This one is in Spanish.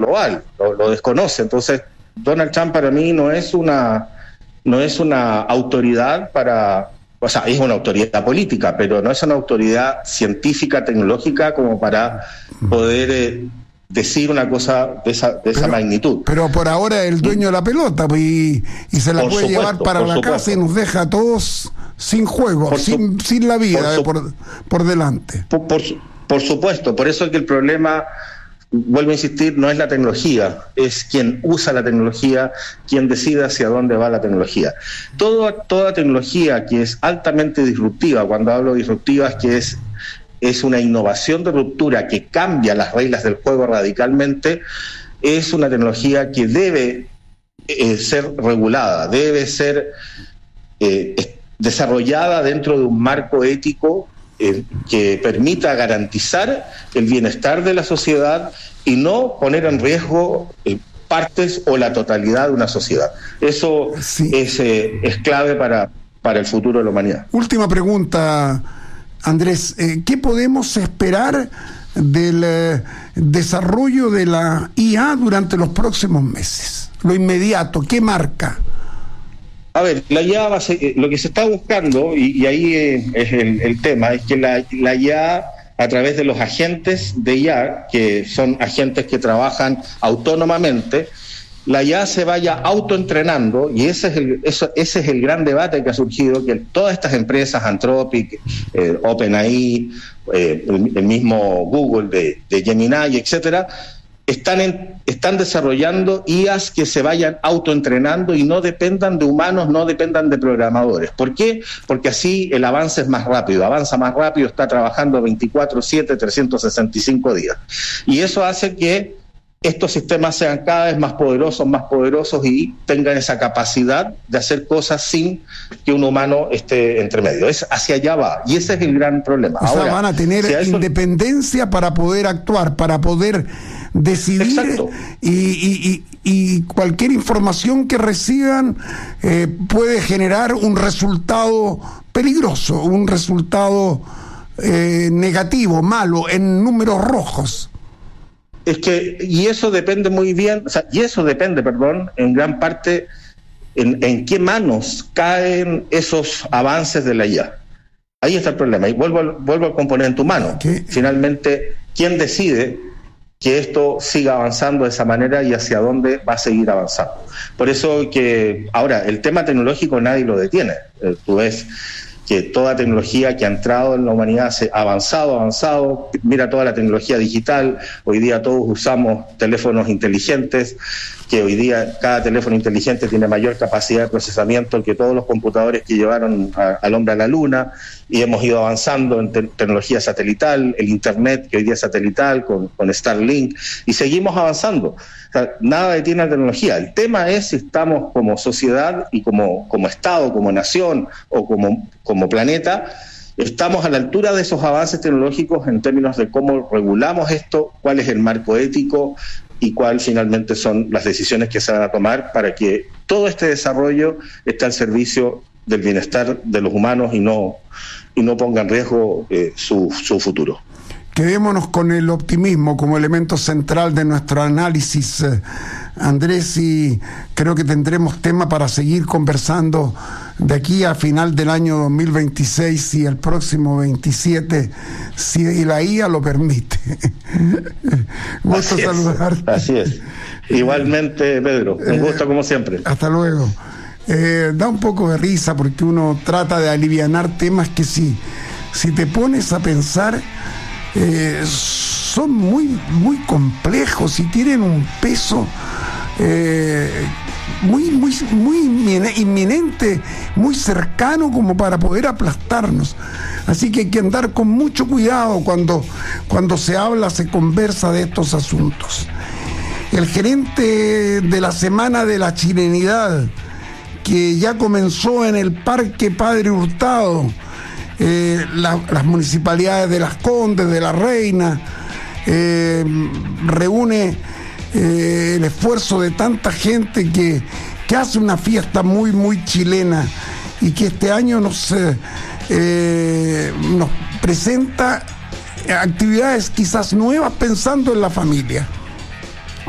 global, lo desconoce. Entonces, Donald Trump para mí no es una autoridad o sea, es una autoridad política, pero no es una autoridad científica, tecnológica, como para poder decir una cosa de esa magnitud. Pero por ahora es el dueño de la pelota, y se la puede llevar para la casa y nos deja a todos sin juego, sin la vida por delante. Por supuesto, por eso es que el problema, vuelvo a insistir, no es la tecnología, es quien usa la tecnología, quien decide hacia dónde va la tecnología. Toda tecnología que es altamente disruptiva, cuando hablo de disruptiva es que es una innovación de ruptura que cambia las reglas del juego radicalmente, es una tecnología que debe ser regulada, debe ser desarrollada dentro de un marco ético que permita garantizar el bienestar de la sociedad y no poner en riesgo partes o la totalidad de una sociedad. Eso sí es clave para el futuro de la humanidad. Última pregunta, Andrés. ¿Qué podemos esperar del desarrollo de la IA durante los próximos meses? Lo inmediato, ¿qué marca? A ver, la IA lo que se está buscando, y ahí es el tema, es que la IA, a través de los agentes de IA, que son agentes que trabajan autónomamente, la IA se vaya autoentrenando, y ese es el gran debate que ha surgido, que todas estas empresas, Anthropic, OpenAI, el mismo Google de Gemini, etcétera, están desarrollando IAs que se vayan autoentrenando y no dependan de humanos, no dependan de programadores. ¿Por qué? Porque así el avance es más rápido, avanza más rápido, está trabajando 24/7, 365 días. Y eso hace que estos sistemas sean cada vez más poderosos y tengan esa capacidad de hacer cosas sin que un humano esté entre medio. Hacia allá va, y ese es el gran problema. O sea, van a tener independencia para poder actuar, para poder decidir, y cualquier información que reciban puede generar un resultado peligroso, un resultado negativo, malo, en números rojos. Y eso depende muy bien, en gran parte en qué manos caen esos avances de la IA. Ahí está el problema, y vuelvo al componente humano. Finalmente, ¿quién decide que esto siga avanzando de esa manera y hacia dónde va a seguir avanzando? Por eso que ahora el tema tecnológico nadie lo detiene. Tú ves que toda tecnología que ha entrado en la humanidad ha avanzado, mira toda la tecnología digital, hoy día todos usamos teléfonos inteligentes, que hoy día cada teléfono inteligente tiene mayor capacidad de procesamiento que todos los computadores que llevaron al hombre a la luna, y hemos ido avanzando en tecnología satelital, el internet que hoy día es satelital con Starlink, y seguimos avanzando. O sea, nada detiene la tecnología. El tema es si estamos como sociedad y como Estado, como nación o como planeta, estamos a la altura de esos avances tecnológicos en términos de cómo regulamos esto, cuál es el marco ético y cuáles finalmente son las decisiones que se van a tomar para que todo este desarrollo esté al servicio del bienestar de los humanos y no ponga en riesgo su futuro. Quedémonos con el optimismo como elemento central de nuestro análisis, Andrés, y creo que tendremos tema para seguir conversando de aquí a final del año 2026 y el próximo 27, si la IA lo permite. Gusto saludarte. Así es. Igualmente, Pedro, un gusto como siempre. Hasta luego. Da un poco de risa porque uno trata de alivianar temas que si te pones a pensar son muy complejos y tienen un peso muy inminente, muy cercano como para poder aplastarnos. Así que hay que andar con mucho cuidado cuando se habla, se conversa de estos asuntos. El gerente de la Semana de la Chilenidad, que ya comenzó en el Parque Padre Hurtado, las municipalidades de Las Condes, de La Reina, reúne el esfuerzo de tanta gente que hace una fiesta muy chilena y que este año nos presenta actividades quizás nuevas pensando en la familia.